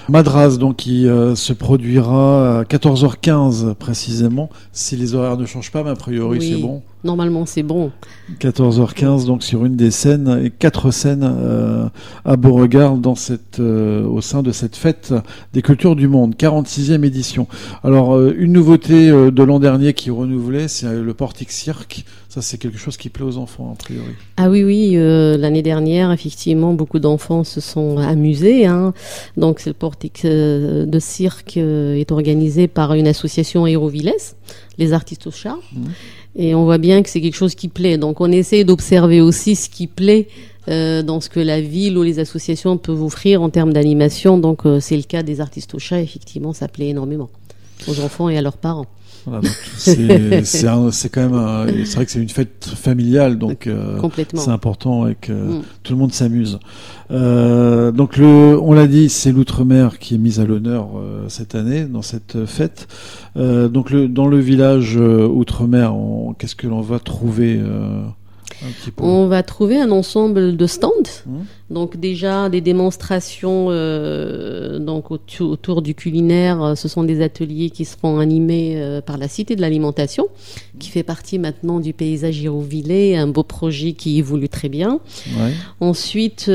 Madras, donc, qui se produira à 14h15 précisément, si les horaires ne changent pas, mais a priori Oui, c'est bon. Normalement c'est bon. 14h15, donc sur une des scènes, et 4 scènes à Beauregard au sein de cette fête des cultures du monde, 46e édition. Alors, une nouveauté de l'an dernier qui est renouvelée, c'est le Portic Cirque. Ça, c'est quelque chose qui plaît aux enfants, a priori. Ah oui, l'année dernière, effectivement, beaucoup d'enfants se sont amusés. Donc, le Portic de cirque est organisé par une association Aérovilles, les artistes au char. Et on voit bien que c'est quelque chose qui plaît. Donc, on essaie d'observer aussi ce qui plaît dans ce que la ville ou les associations peuvent offrir en termes d'animation. Donc, c'est le cas des artistes au chat. Effectivement, ça plaît énormément aux enfants et à leurs parents. Voilà, donc c'est quand même c'est vrai que c'est une fête familiale, donc c'est important et que tout le monde s'amuse. Donc on l'a dit, c'est l'outre-mer qui est mise à l'honneur cette année dans cette fête. Donc dans le village outre-mer, qu'est-ce que l'on va trouver un petit peu? On va trouver un ensemble de stands. Donc déjà des démonstrations donc autour du culinaire. Ce sont des ateliers qui seront animés par la Cité de l'Alimentation, qui fait partie maintenant du paysage Irouvillais, un beau projet qui évolue très bien. Ouais. Ensuite,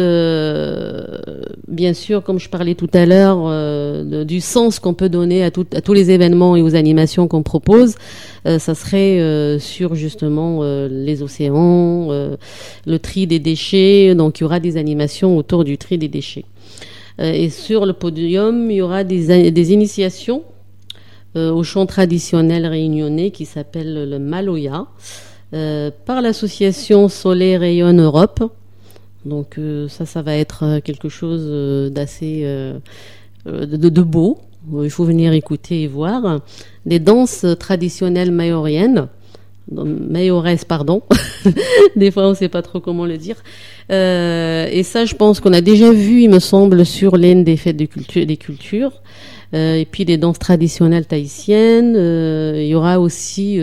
bien sûr, comme je parlais tout à l'heure, du sens qu'on peut donner à tous les événements et aux animations qu'on propose, ça serait sur justement les océans, le tri des déchets. Donc il y aura des animations autour du tri des déchets. Et sur le podium, il y aura des initiations au chant traditionnel réunionnais qui s'appelle le Maloya, par l'association Soleil Rayonne Europe. Donc ça va être quelque chose d'assez de beau. Il faut venir écouter et voir. Des danses traditionnelles mayoraises, pardon. Des fois, on ne sait pas trop comment le dire. Et ça, je pense qu'on a déjà vu, il me semble, sur l'une des fêtes des cultures. Et puis des danses traditionnelles tahitiennes. Il y aura aussi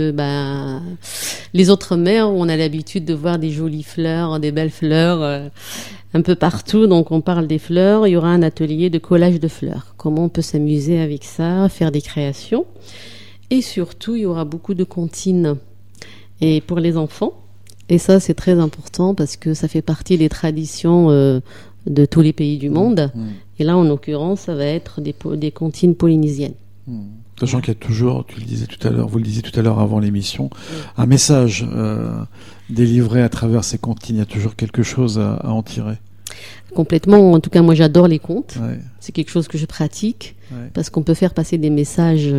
les autres mers où on a l'habitude de voir des jolies fleurs, des belles fleurs un peu partout. Donc on parle des fleurs. Il y aura un atelier de collage de fleurs. Comment on peut s'amuser avec ça, faire des créations. Et surtout, il y aura beaucoup de comptines. Et pour les enfants. Et ça, c'est très important parce que ça fait partie des traditions de tous les pays du monde. Et là, en l'occurrence, ça va être des comptines polynésiennes. Sachant qu'il y a toujours, vous le disiez tout à l'heure avant l'émission, un message délivré à travers ces comptines. Il y a toujours quelque chose à en tirer. Complètement. En tout cas, moi, j'adore les contes. Ouais. C'est quelque chose que je pratique parce qu'on peut faire passer des messages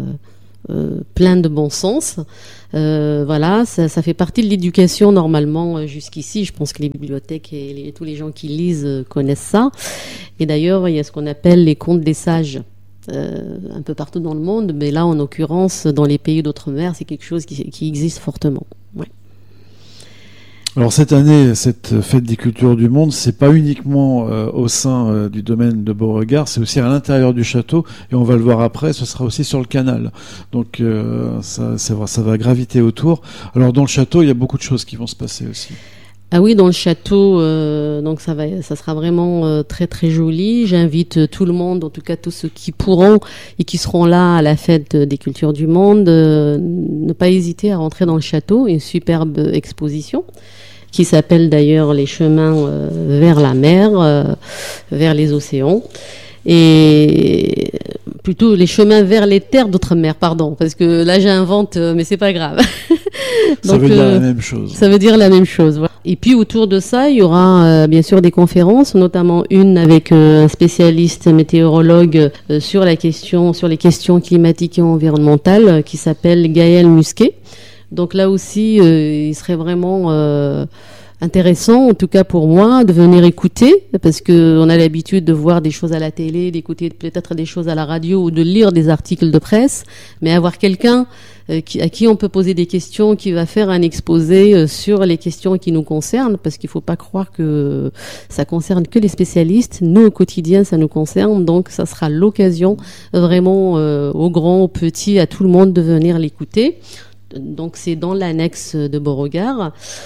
plein de bon sens. Voilà, ça fait partie de l'éducation normalement jusqu'ici. Je pense que les bibliothèques et tous les gens qui lisent connaissent ça. Et d'ailleurs, il y a ce qu'on appelle les contes des sages. Un peu partout dans le monde, mais là, en l'occurrence, dans les pays d'outre-mer, c'est quelque chose qui existe fortement. Ouais. Alors cette année, cette fête des cultures du monde, c'est pas uniquement au sein du domaine de Beauregard, c'est aussi à l'intérieur du château, et on va le voir après, ce sera aussi sur le canal. Donc ça va graviter autour. Alors dans le château, il y a beaucoup de choses qui vont se passer aussi. Ah oui, dans le château, donc ça sera vraiment très très joli. J'invite tout le monde, en tout cas tous ceux qui pourront et qui seront là à la fête des cultures du monde, ne pas hésiter à rentrer dans le château. Une superbe exposition qui s'appelle d'ailleurs les chemins vers la mer, vers les océans. Et plutôt les chemins vers les terres d'outre-mer, pardon, parce que là j'invente, mais c'est pas grave. Ça veut dire la même chose. Ça veut dire la même chose, voilà. Et puis autour de ça, il y aura bien sûr des conférences, notamment une avec un spécialiste météorologue sur les questions climatiques et environnementales, qui s'appelle Gaël Musquet. Donc là aussi, il serait vraiment intéressant, en tout cas pour moi, de venir écouter, parce que on a l'habitude de voir des choses à la télé, d'écouter peut-être des choses à la radio ou de lire des articles de presse, mais avoir quelqu'un à qui on peut poser des questions, qui va faire un exposé sur les questions qui nous concernent, parce qu'il faut pas croire que ça concerne que les spécialistes. Nous, au quotidien, ça nous concerne, donc ça sera l'occasion vraiment aux grands, aux petits, à tout le monde de venir l'écouter. Donc c'est dans l'annexe de Beauregard.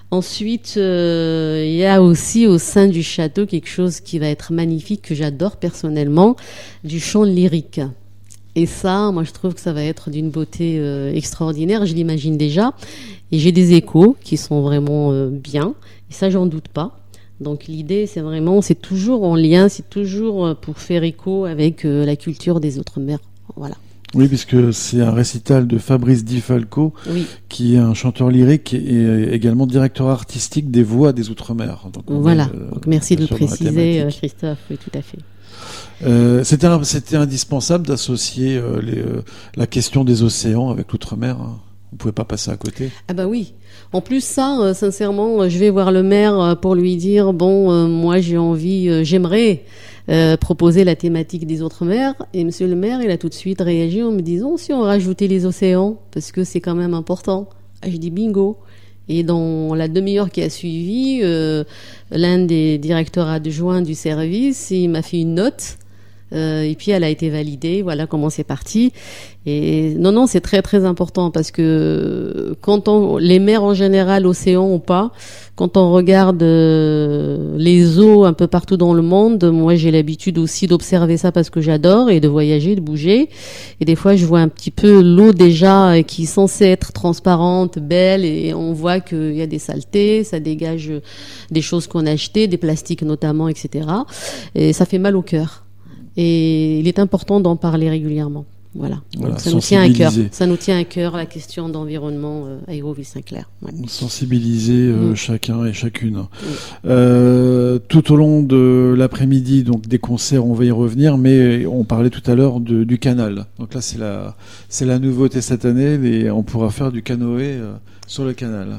Ensuite, il y a aussi au sein du château quelque chose qui va être magnifique, que j'adore personnellement, du chant lyrique. Et ça, moi, je trouve que ça va être d'une beauté extraordinaire. Je l'imagine déjà. Et j'ai des échos qui sont vraiment bien. Et ça, j'en doute pas. Donc l'idée, c'est toujours en lien, c'est toujours pour faire écho avec la culture des Outre-mer. Voilà. Oui, puisque c'est un récital de Fabrice Di Falco, qui est un chanteur lyrique et également directeur artistique des voix des Outre-mer. Donc donc merci de le préciser, Christophe. Oui, tout à fait. C'était indispensable d'associer la question des océans avec l'Outre-mer. Hein. Vous ne pouvez pas passer à côté. Ah bah oui. En plus, ça, sincèrement, je vais voir le maire pour lui dire, moi j'aimerais proposer la thématique des Outre-mer. Et monsieur le maire, il a tout de suite réagi en me disant, si on rajoutait les océans, parce que c'est quand même important. Je dis bingo. Et dans la demi-heure qui a suivi, l'un des directeurs adjoints du service, il m'a fait une note. Et puis elle a été validée, voilà comment c'est parti. Et non, c'est très très important parce que les mers en général, océans ou pas, quand on regarde les eaux un peu partout dans le monde, moi j'ai l'habitude aussi d'observer ça parce que j'adore et de voyager, de bouger. Et des fois je vois un petit peu l'eau déjà qui est censée être transparente, belle, et on voit qu'il y a des saletés, ça dégage des choses qu'on a achetées, des plastiques notamment, etc. Et ça fait mal au cœur. Et il est important d'en parler régulièrement. Voilà. Donc, ça nous tient à cœur. Ça nous tient à cœur la question d'environnement à Hérouville-Saint-Clair. Ouais. Sensibiliser chacun et chacune. Tout au long de l'après-midi, donc des concerts, on va y revenir, mais on parlait tout à l'heure du canal. Donc là, c'est la nouveauté cette année, et on pourra faire du canoë sur le canal.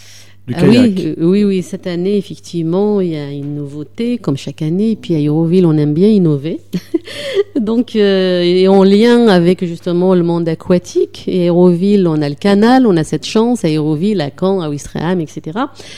Oui, cette année, effectivement, il y a une nouveauté, comme chaque année. Et puis à Hérouville, on aime bien innover. Donc, et en lien avec justement le monde aquatique. Et à Hérouville, on a le canal, on a cette chance. À Hérouville, à Caen, à Ouistreham, etc.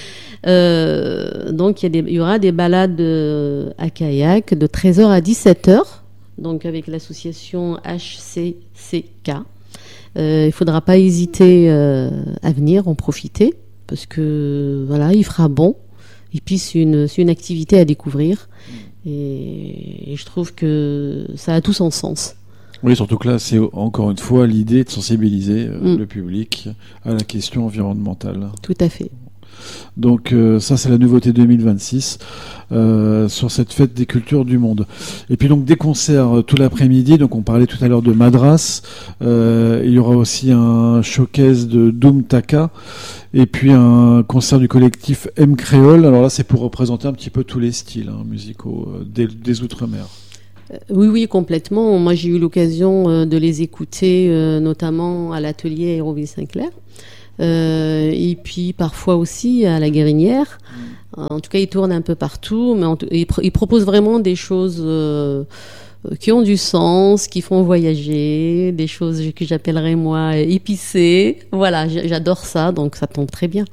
Donc, il y aura des balades à kayak de 13h à 17h. Donc, avec l'association HCCK. Il ne faudra pas hésiter à venir en profiter. Parce que voilà, il fera bon. Et puis c'est une activité à découvrir. Et je trouve que ça a tout son sens. Oui, surtout que là, c'est encore une fois l'idée de sensibiliser le public à la question environnementale. Tout à fait. Donc ça, c'est la nouveauté 2026 sur cette fête des cultures du monde. Et puis donc des concerts tout l'après-midi. Donc on parlait tout à l'heure de Madras. Il y aura aussi un showcase de Doom Taka. Et puis un concert du collectif M Créole. Alors là, c'est pour représenter un petit peu tous les styles musicaux des Outre-mer. Oui, complètement. Moi, j'ai eu l'occasion de les écouter, notamment à l'atelier Hérouville-Saint-Clair. Et puis parfois aussi à la Guérinière. En tout cas, ils tournent un peu partout, mais ils proposent vraiment des choses qui ont du sens, qui font voyager, des choses que j'appellerais moi épicées. Voilà, j'adore ça, donc ça tombe très bien.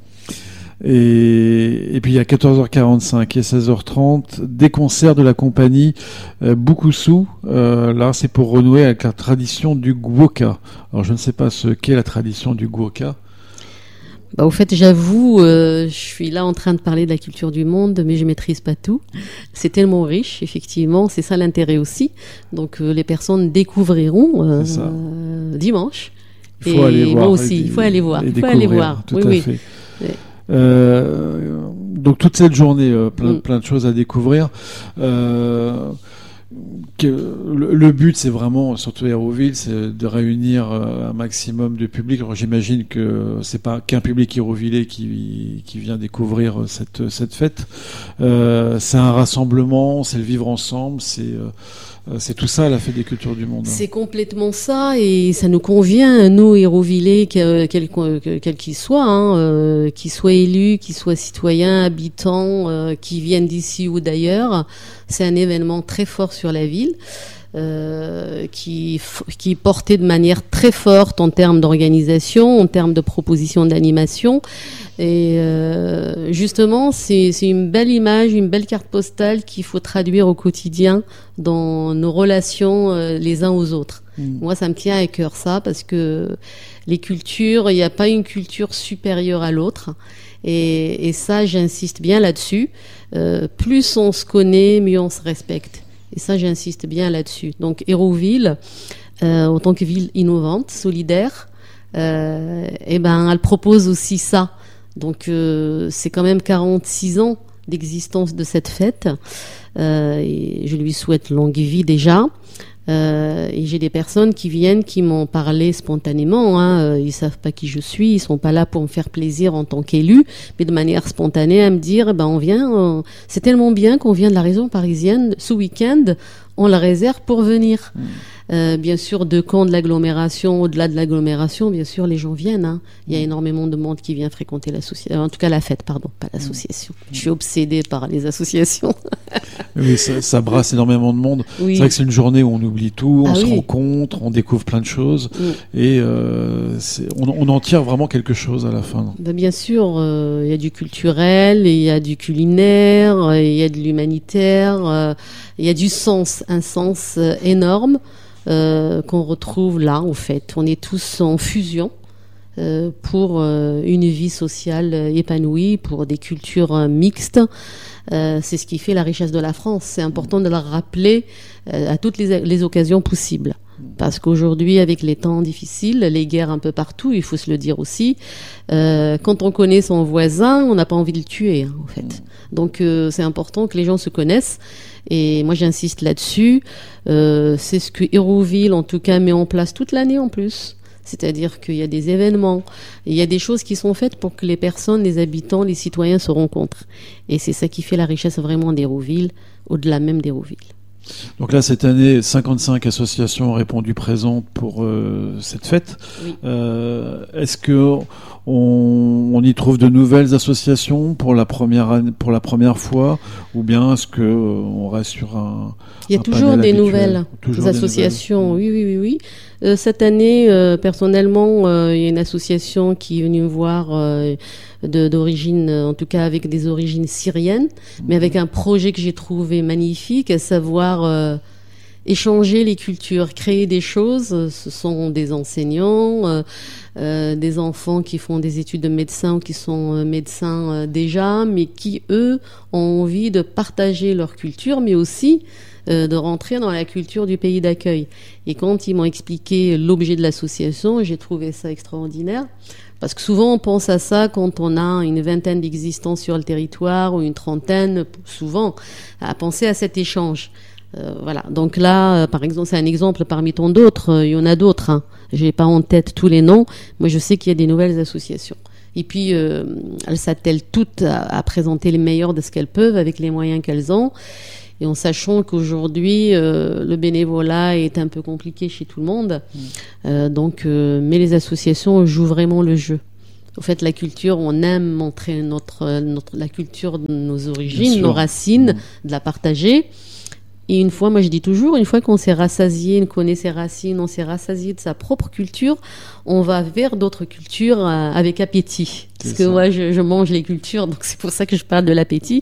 Et puis il y a 14h45 et 16h30 des concerts de la compagnie Bukusu. Là, c'est pour renouer avec la tradition du gwoka. Alors je ne sais pas ce qu'est la tradition du gwoka. Au fait, j'avoue, je suis là en train de parler de la culture du monde, mais je maîtrise pas tout. C'est tellement riche, effectivement, c'est ça l'intérêt aussi. Donc les personnes découvriront dimanche. Il faut aller voir. Moi aussi, il faut aller voir. Il faut aller voir. Tout à fait. Donc toute cette journée, plein de choses à découvrir. Le but, c'est vraiment, surtout à Hérouville, c'est de réunir un maximum de public. Alors j'imagine que c'est pas qu'un public hérouvillais qui vient découvrir cette fête. C'est un rassemblement, c'est le vivre ensemble, c'est tout ça la fête des cultures du monde. C'est complètement ça, et ça nous convient, nous Hérouvillais, quel qu'il soit, qu'ils soient élus, qu'ils soient citoyens, habitants, qui viennent d'ici ou d'ailleurs. C'est un événement très fort sur la ville, qui est porté de manière très forte en termes d'organisation, en termes de propositions d'animation. Et justement, c'est une belle image, une belle carte postale qu'il faut traduire au quotidien dans nos relations les uns aux autres. Moi, ça me tient à cœur ça, parce que les cultures, il n'y a pas une culture supérieure à l'autre. Et ça, j'insiste bien là-dessus. Plus on se connaît, mieux on se respecte. Et ça, j'insiste bien là-dessus. Donc, Hérouville, en tant que ville innovante, solidaire, elle propose aussi ça. Donc, c'est quand même 46 ans d'existence de cette fête. Et je lui souhaite longue vie déjà. Et j'ai des personnes qui viennent, qui m'ont parlé spontanément. Ils savent pas qui je suis, ils sont pas là pour me faire plaisir en tant qu'élu, mais de manière spontanée à me dire, on vient. C'est tellement bien qu'on vient de la région parisienne ce week-end. On la réserve pour venir. Bien sûr, de Caen, de l'agglomération, au-delà de l'agglomération, bien sûr, les gens viennent. Il y a énormément de monde qui vient fréquenter l'association. En tout cas, la fête, pardon, pas l'association. Je suis obsédée par les associations. Oui, ça brasse énormément de monde. Oui. C'est vrai que c'est une journée où on oublie tout, on se rencontre, on découvre plein de choses. Et on en tire vraiment quelque chose à la fin. Bien sûr, il y a du culturel, il y a du culinaire, il y a de l'humanitaire, il y a du sens, un sens énorme. Qu'on retrouve là, en fait. On est tous en fusion pour une vie sociale épanouie, pour des cultures mixtes. C'est ce qui fait la richesse de la France. C'est important de la rappeler à toutes les occasions possibles. Parce qu'aujourd'hui, avec les temps difficiles, les guerres un peu partout, il faut se le dire aussi, quand on connaît son voisin, on n'a pas envie de le tuer, en fait. Donc, c'est important que les gens se connaissent. Et moi, j'insiste là-dessus. C'est ce que Hérouville, en tout cas, met en place toute l'année en plus. C'est-à-dire qu'il y a des événements, il y a des choses qui sont faites pour que les personnes, les habitants, les citoyens se rencontrent. Et c'est ça qui fait la richesse vraiment d'Hérouville, au-delà même d'Hérouville. Donc là, cette année, 55 associations ont répondu présentes pour cette fête. Oui. Est-ce que on y trouve de nouvelles associations pour la première fois, ou bien est-ce que on reste sur un Il y a toujours des nouvelles associations. Oui. Cette année, personnellement, il y a une association qui est venue me voir d'origine, en tout cas avec des origines syriennes, mais avec un projet que j'ai trouvé magnifique, à savoir échanger les cultures, créer des choses. Ce sont des enseignants, des enfants qui font des études de médecin ou qui sont médecins déjà, mais qui, eux, ont envie de partager leur culture, mais aussi de rentrer dans la culture du pays d'accueil. Et quand ils m'ont expliqué l'objet de l'association, j'ai trouvé ça extraordinaire. Parce que souvent, on pense à ça quand on a une vingtaine d'existants sur le territoire ou une trentaine, souvent, à penser à cet échange. Voilà. Donc là, par exemple, c'est un exemple parmi tant d'autres. Il y en a d'autres. J'ai pas en tête tous les noms. Moi, je sais qu'il y a des nouvelles associations. Et puis, elles s'attellent toutes à présenter le meilleur de ce qu'elles peuvent avec les moyens qu'elles ont. Et en sachant qu'aujourd'hui, le bénévolat est un peu compliqué chez tout le monde. Mais les associations jouent vraiment le jeu. En fait, la culture, on aime montrer la culture de nos origines, nos racines, de la partager. Et une fois, moi je dis toujours, une fois qu'on s'est rassasié, on connaît ses racines, on s'est rassasié de sa propre culture, on va vers d'autres cultures avec appétit. Parce que moi, je mange les cultures, donc c'est pour ça que je parle de l'appétit.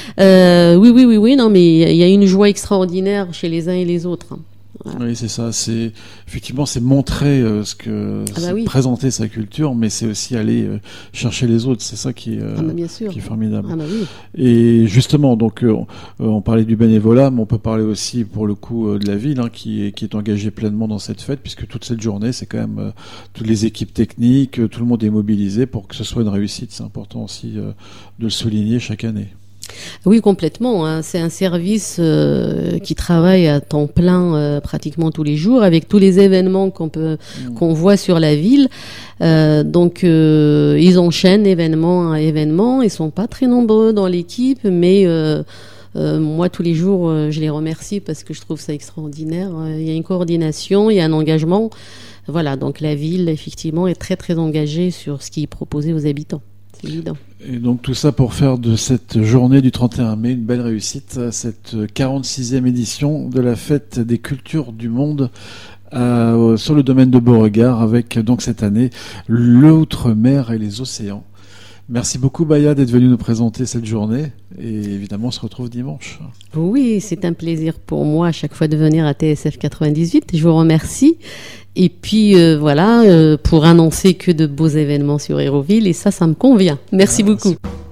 Oui, non, mais il y a une joie extraordinaire chez les uns et les autres. Voilà. Oui, c'est ça. Effectivement, c'est montrer présenter sa culture, mais c'est aussi aller chercher les autres. C'est ça qui est formidable. Et justement, donc, on parlait du bénévolat, mais on peut parler aussi, pour le coup, de la ville, qui est engagée pleinement dans cette fête, puisque toute cette journée, c'est quand même toutes les équipes techniques, tout le monde est mobilisé pour que ce soit une réussite. C'est important aussi de le souligner chaque année. Oui, complètement. C'est un service qui travaille à temps plein pratiquement tous les jours, avec tous les événements qu'on voit sur la ville. Ils enchaînent événement à événement. Ils sont pas très nombreux dans l'équipe, mais moi, tous les jours, je les remercie parce que je trouve ça extraordinaire. Il y a une coordination, il y a un engagement. Voilà, donc la ville, effectivement, est très, très engagée sur ce qui est proposé aux habitants. C'est évident. Et donc tout ça pour faire de cette journée du 31 mai une belle réussite, cette 46e édition de la fête des cultures du monde sur le domaine de Beauregard, avec donc cette année l'outre-mer et les océans. Merci beaucoup Baya d'être venu nous présenter cette journée, et évidemment on se retrouve dimanche. Oui, c'est un plaisir pour moi à chaque fois de venir à TSF 98, je vous remercie. Et puis voilà, pour annoncer que de beaux événements sur Hérouville, et ça me convient. Merci beaucoup.